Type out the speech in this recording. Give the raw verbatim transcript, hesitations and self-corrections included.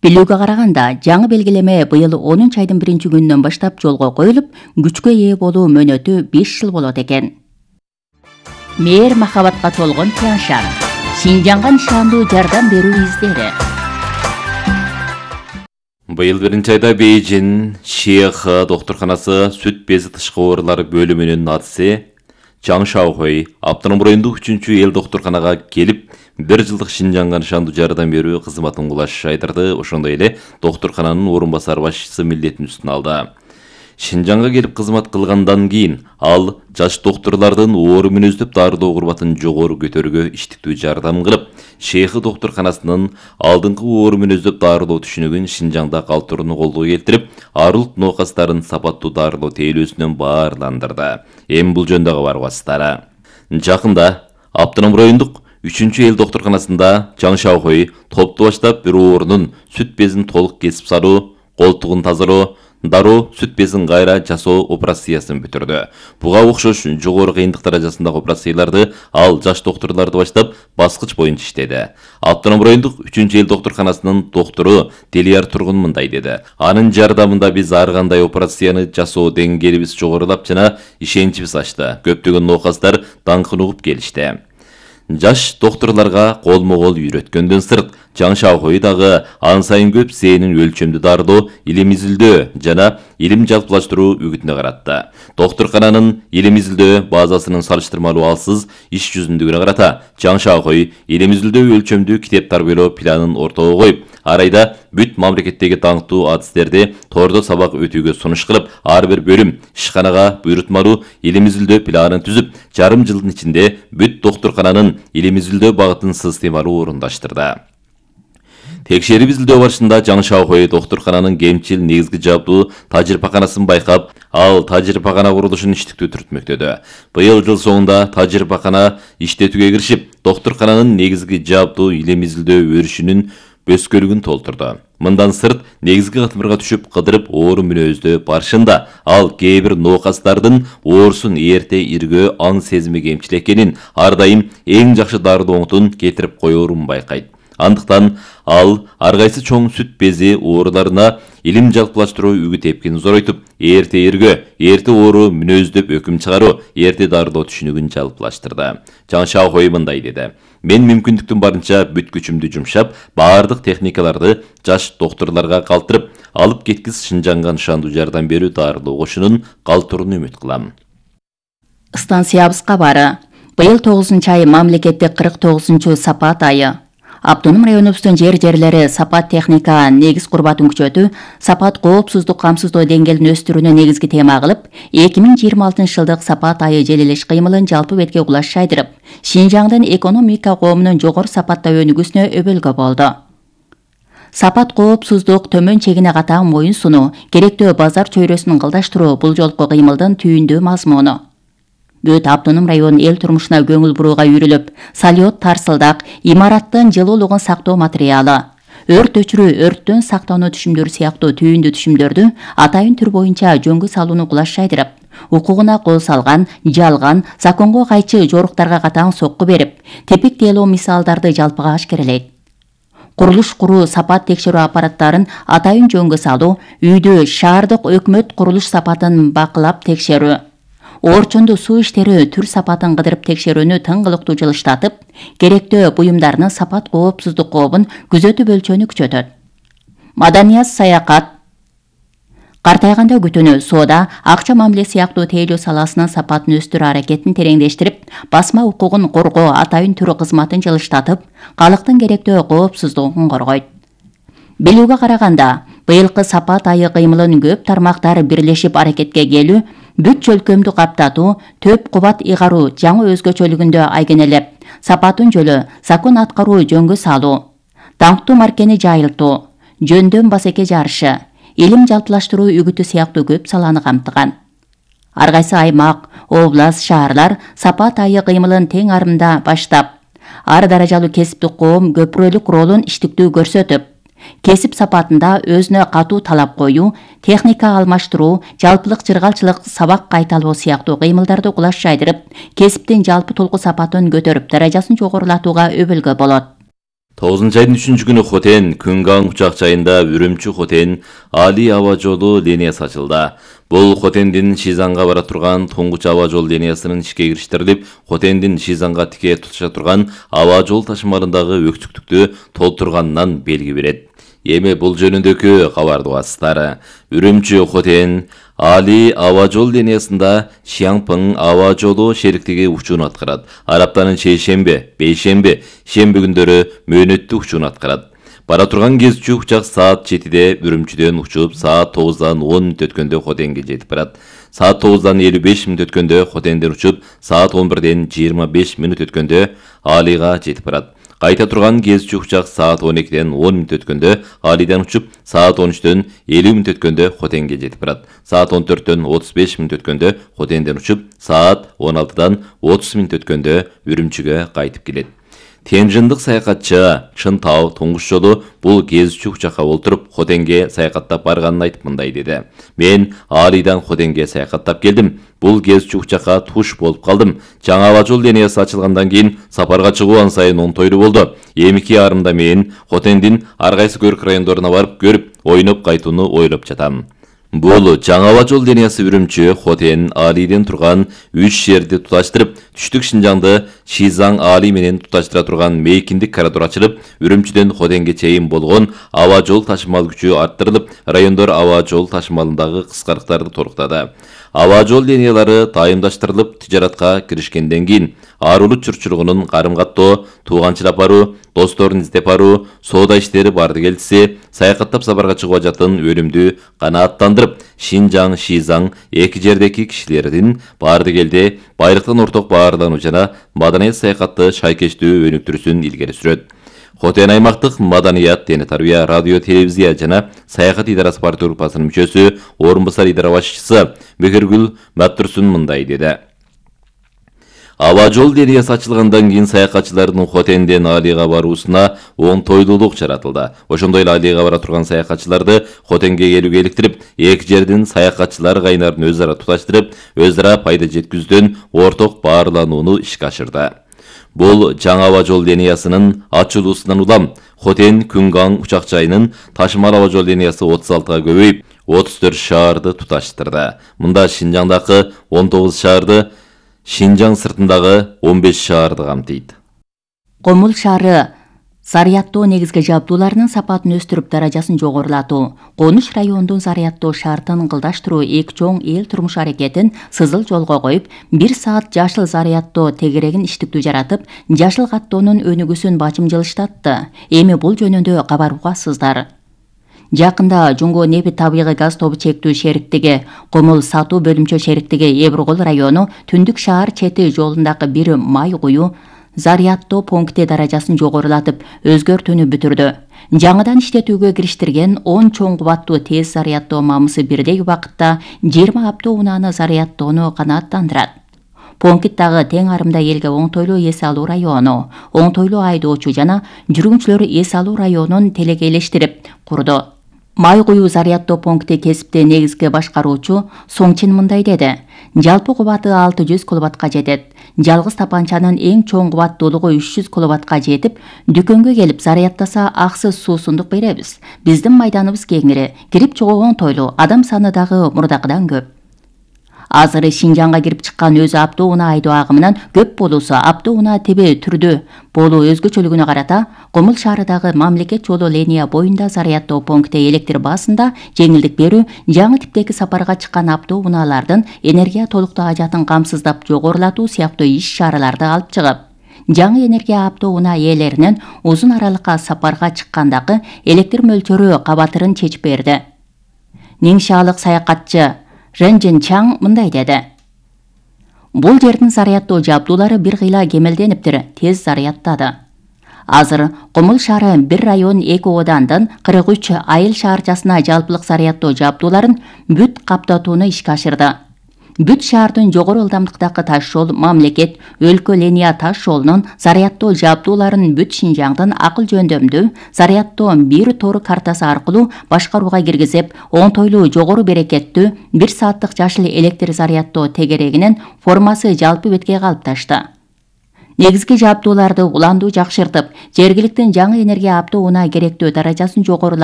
Билүүгө караганда, жаңы белгилеме быйыл онунчу айдын биринчи күнүнөн баштап жолго коюлуп, күчкө ээ болуу мөөнөтү беш жыл болот экен. Мээр махабатка толгон Тяншан. Шинжаңга нышандуу жардам берүү издери. Быйыл биринчи айда Бейжин Шех докторканасы сүт бези тышкы оорулары бөлүмүнүн атысы Чаң Шаохой Автоном райондук үчүнчү эл докторканага келип, бир жылдык Шинжаңга нышандуу жардам берүү кызматын кулаш айтырды. Ошондой эле докторкананын орун басар башчысы милдетин үстүнө алды. Шинжаңга келип кызмат кылгандан кийин ал жаш докторлордун оору мүнөздөп дарылоо курбатын жогору көтөрүүгө иштиктүү жардам кылып, Шейхи докторканасынын алдыңкы оору мүнөздөп дарылоо түшүнүгүн Шинжаңда калтырууну колдоо келтирип, арылык ноокастарын сапаттуу дарылоо тейлөөсүнөн баарландырды. Эми бул жөнүндө кабарбастары. Жакында Автоном райондук үчүнчү эл докторканасында Чаң Шаохой топту баштап бир оорунун сүт безин толук кесип салуу, колтугун тазалоо, дароо сүт безин кайра жасоо операциясын бүтүрдү. Буга окшош жогору кыйындык даражасындагы операцияларды ал жаш докторлорду баштап баскыч боюнча иштеди. Автоном райондук үчүнчү эл докторканасынын доктору Делияр Тургун мындай деди. Анын жардамында биз ар кандай операцияны жасоо деңгээлибиз жогорулап жана ишеничибиз ачты. Көптөгөн ноокастар даңкын угуп келишти. Жаш докторлорго колмо-кол үйрөткөндөн сырт, Чаң Шаохой дагы ан сайын көп зээнин өлчөмдүү дарылоо, илим изилдөө жана илим жалпылаштыруу үгүтүнө каратты. Докторкананын илим изилдөө базасынын салыштырмалуу алсыз иш жүзүндүгүнө карата Чаң Шаохой илим изилдөө өлчөмдүү китеп тарбиялоо планын ортого коюп, ар айда бүт мамлекеттеги даңктуу адистерди тордо сабак өтүүгө сунуш кылып, ар бир бөлүм ишканага буйрутмалуу илим изилдөө планын түзүп, жарым жылдын ичинде бүт докторкананын илим изилдөө багытын системалуу орундаштырды. Текшерип изилдөө барышында Чаң Шаохой докторкананын кемчил негизги жабдуу тажрыйбаканасын байкап, ал тажрыйбакана курулушун иштиктүү түртмөктөдү. Быйыл жыл соңунда тажрыйбакана иштетүүгө киришип, докторкананын негизги жабдуу илим изилдөө өрүшүнүн бөскөлүгүн толтурду. Мындан сырт, негизги катмырга түшүп кыдырып оору мүнөздөө барышында ал кээ бир ноокастардын оорусун эрте иргөө аң сезими кемчил экенин, ар дайым эң жакшы дарылоо оңтун кетирип коерун байкайт. Андыктан ал ар кайсы чоң сүт бези ооруларына илим жалпылаштыруу үгүт эпкин зоройтуп, эрте иргөө, эрте оору мүнөздөп өкүм чыгаруу, эрте дарылоо түшүнүгүн жалпылаштырды. Чаң Шаохой мындай деди. Мен мүмкүндүктүн барынча бүт күчүмдү жумшап, баардык техникаларды жаш докторлорго калтырып, алып кеткис Шинжаңга нышандуу жардам берүү дарылоо кошунун калтырууну үмүт кылам. Станциябыз кабары. Быйыл тогузунчу ай мамлекеттик кырк тогузунчу сапат айы. Автоном районубуздун жер-жерлери сапат техника негиз курбатын күчөтүү, сапат коопсуздук камсыздоо деңгээлин өстүрүүнү негизги тема кылып, эки миң жыйырма алтынчы жылдык сапат айы желелеш кыймылын жалпы бетке кулаш шайдырып, Шинжаңдын экономика коомунун жогору сапатта өнүгүүсүнө өбөлгө болду. Сапат коопсуздук төмөн чегине катаң моюн сунуу, керектөө базар чөйрөсүн кылдаштыруу бул жолку кыймылдын түйүндүү мазмуну. Бүт Автоном район эл турмушуна көңүл бурууга үйрүлүп, салют тарсылдак, имараттын жылуулугун сактоо материалы, өрт өчүрүү, өрттөн сактануу түшүмдөрү сыяктуу түйүндүү түшүмдөрдү атайын түр боюнча жөнгө салууну кулаш шайдырып, укугуна кол салган, жалган, законго кайчы жоруктарга катаң сокку берип, тепик тейлоо мисалдарды жалпыга ашкерелейт. Курулуш куруу сапат текшерүү аппараттарын атайын жөнгө салуу, үйдө шаардык өкмөт курулуш сапатын бакылап текшерүү, орчунду суу иштери түр сапатын кыдырып текшерүүнү тыңгылыктуу жылыштатып, керектөө буюмдарынын сапат коопсуздук кообун күзөтүп өлчөөнү күчөтөт. Маданият саякат, картайганда күтүүнү, соода, акча мамиле сыяктуу тейлөө саласынын сапатын өстүрүү аракетин тереңдештирип, басма укугун коргоо атайын түрү кызматын жылыштатып, калктын керектөө коопсуздугун коргойт. Билүүгө караганда, быйылкы сапат айы кыймылын көп тармактар бирлешип аракетке келүү, бүт чөлкөмдү каптатуу, төп кубат ыйгаруу жаңы өзгөчөлүгүндө айгенелеп, сапатын жөлү, закон аткаруу жөнгө салуу, даңктуу маркени жайылтуу, жөндөн басеке жарышы, илим жалпылаштыруу үгүтү сыяктуу көп саланы камтыган. Ар кайсы аймак, област, шаарлар сапат айы кыймылын тең арымда баштап, ар даражалуу кесиптик коом көпүрөлүк ролун иштиктүү көрсөтүп, кесип сапатында өзүнө катуу талап коюу, техника алмаштыруу, жалпылык жыргалчылык, сабак кайталоо сыяктуу кыймылдарды кулаш жайдырып, кесиптин жалпы толку сапатын көтөрүп, даражасын жогорулатууга өбөлгө болот. тогузунчу айдын үчүнчү күнү Хотен Күнган учак жайында Үрүмчү Хотен Али аба жолу линиясы ачылды. Бул Хотендин Шизанга бара турган туңгуч аба жол линиясынын ишке кириштирилип, Хотендин Шизанга тике туташа турган аба жол ташымалындагы өксүктүктү толтурганынан белги берет. Эми бул жөнүндөгү кабарды угасыздар. Үрүмчү Хотен Али аба жол линиясында Шиаңпың аба жолу шериктиги учууну аткарат. Араптанын шейшембе, бейшембе, шемби күндөрү мөөнөттүү учууну аткарат. Бара турган кезчү учак саат жетиде Үрүмчүдөн учуп, саат тогуздан он мүнөт өткөндө Хотенге жетип барат. Саат тогуздан элүү беш мүнөт өткөндө Хотенден учуп, саат он бирден жыйырма беш мүнөт өткөндө Алига жетип барат. Кайта турган кезчү учак саат он экиден он мүнөт өткөндө Алиден учуп, саат он үчтөн элүү мүнөт өткөндө Хотенге жетип барат. Саат он төрттөн отуз беш мүнөт өткөндө Хотенден учуп, саат он алтыдан отуз мүнөт өткөндө Үрүмчүгө кайтып келет. Темжиндик саякатчы Чынтау туңгуч жолу бул кезчү учакка олтуруп Хотенге саякаттап барганын айтып мындай деди. Мен Алидан Хотенге саякаттап келдим. Бул кезчү учакка туш болуп калдым. Жаңа аба жол линиясы ачылгандан кийин сапарга чыгуу ан сайын онтойлуу болду. Эмики ярымда мен Хотендин ар кайсы көрк райондоруна барып көрүп, ойноп кайтууну ойлоп жатам. Бул жаңа аба жол линиясы Үрүмчү, Хотен, Алиден турган үч жерди туташтырып, түштүк Шинжаңды Шизаң Али менен туташтыра турган мейкиндик коридор ачылып, Үрүмчүдөн Хотенге чейин болгон аба жол ташымал күчү арттырылып, райондор аба жол ташымалындагы кыскарыктарды толуктады. Аба жол линиялары дайымдаштырылып, тижаратка киришкенден кийин арулут журтчулугунун карым-каттоо, тууганчылап баруу, досторун издеп баруу, соода иштери барды келтиси, саякаттап сапарга чыгып жататын өлүмдү канааттандырып, Шинжаң, Шизаң эки жердеки кишилердин барды келди байлыктан орток баарлануу жана маданият саякатты шайкечтүү өнүктүрүүсүн илгери сүрөт. Хотен аймактык маданият, дене тарбия, радио, телевизия жана саякат идарасы партия группасынын мүчөсү, орун басар идара башчысы Бекиргүл Маттурсун мындай деди. Аба жол линиясы ачылгандан кийин саякатчылардын Хотенден Алига баруусуна оңтойлуулук жаратылды. Ошондой эле Алига бара турган саякатчыларды Хотенге келүүгө иликтирип, эки жердин саякатчылар кайнарын өз ара туташтырып, өз ара пайда жеткүздөн орток баарланууну ишке ашырды. Бул жаңа аба жол линиясынын ачылуусунан улам Хотен Күнган учак жайынын ташымал аба жол линиясы отуз алтыга көбөйүп, отуз төрт шаарды туташтырды. Мында Шинжаңдагы он тогуз шаарды, Шинжаң сыртындагы он беш шаарды камтыйт. Комул шаары зарядтоо негизги жабдууларынын сапатын өстүрүп, даражасын жогорулатуу, Конуш районунун зарядтоо шартын кылдаштыруу эки чоң эл турмуш аракетин сызыл жолго коюп, бир саат жашыл зарядтоо тегерегин иштиктүү жаратып, жашыл каттоонун өнүгүүсүн бачымжылыштатты. Эми бул жөнүндө кабар угасыздар. Жакында Жуңго нефть табигый газ тобу чектүү шериктиги, Комул сатуу бөлүмчө шериктиги Эбургол району Түндүк шаар чети жолундагы бир май куюу зарядтоо пункти даражасын жогорулатып, өзгөртүүнү бүтүрдү. Жаңыдан иштетүүгө кириштирген он чоң кубаттуу тез зарядтоо мамысы бирдей убакытта жыйырма автоунааны зарядтоону канааттандырат. Пункт дагы тең арымда элге оңтойлуу эс алуу району, оңтойлуу айдоочу жана жүргүнчүлөр эс алуу районун телекейлештирип курду. Май куюу зарядтоо пункти кесипти негизги башкаруучу Соңчин мындай деди. Жалпы кубаты алты жүз киловаттка жетет. Жалгыз тапанчанын эң чоң кубаттуулугу үч жүз киловаттка жетип, дүкөнгө келип зарядтаса аксыз суусундук беребиз. Биздин майданыбыз кеңири, кирип чыгуу оңтойлуу, адам саны дагы мурдакыдан көп. Азыр Шинжаңга кирип чыккан өзү автоунаа айдоо агымынан көп болуусу автоунаа тиби түрдүү болуу өзгөчөлүгүнө карата Комул шаарындагы мамлекет жолу линия боюнда зарядтоо пункти электр баасында жеңилдик берүү, жаңы типтеги сапарга чыккан автоунаалардын энергия толуктуу ажатын камсыздап жогорулатуу сыяктуу иш-чараларды алып чыгып, жаңы энергия автоунаа ээлеринин узун аралыкка сапарга чыккандагы электр мөлчөрү кабатырын чечип берди. Ниңшаалык саякатчы Ренжин Чаң мындай деди. Бул жердин зарядтоо жабдуулары бир кыйла кемелдениптир, тез зарядтады. Азыр Комул шаары бир район эки оодандын кырк үч айыл шаарчасына жалпылык зарядтоо жабдууларын бүт каптатууну ишке ашырды. Бүт шаардын жогору ылдамдыктагы таш жол мамлекет өлкө линия таш жолунун зарядтоо жабдууларын бүт Шинжаңдын акыл жөндөмдүү зарядтоо бир тору картасы аркылуу башкарууга киргизип, оңтойлуу жогору берекеттүү бир сааттык жашыл электр зарядтоо тегерегинин формасы жалпы бетке калыпташты. негизги жабдууларды уландуу жакшыртып, жергиликтин жаңы энергия аптоуна керектүү даражасын жогорулап